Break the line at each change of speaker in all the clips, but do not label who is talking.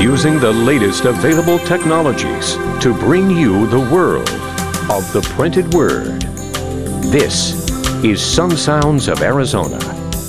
using the latest available technologies to bring you the world of the printed word. This is Sun Sounds of Arizona.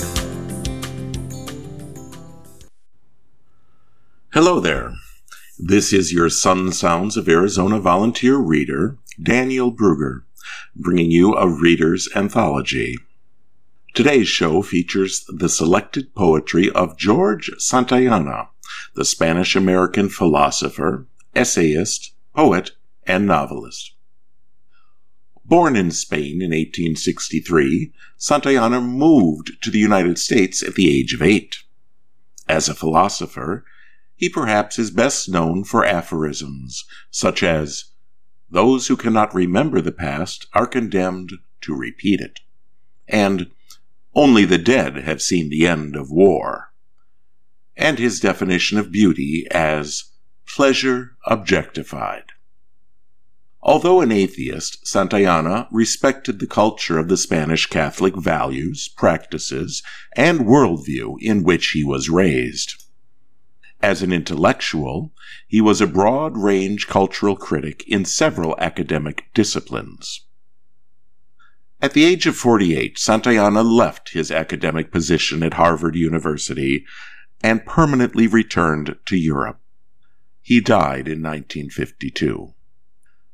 Hello there. This is your Sun Sounds of Arizona volunteer reader, Daniel Bruger, bringing you a reader's anthology. Today's show features the selected poetry of George Santayana, the Spanish-American philosopher, essayist, poet, and novelist. Born in Spain in 1863, Santayana moved to the United States at the age of 8. As a philosopher, he perhaps is best known for aphorisms such as, "Those who cannot remember the past are condemned to repeat it," and "Only the dead have seen the end of war," and his definition of beauty as pleasure objectified. Although an atheist, Santayana respected the culture of the Spanish Catholic values, practices, and worldview in which he was raised. As an intellectual, he was a broad-range cultural critic in several academic disciplines. At the age of 48, Santayana left his academic position at Harvard University and permanently returned to Europe. He died in 1952.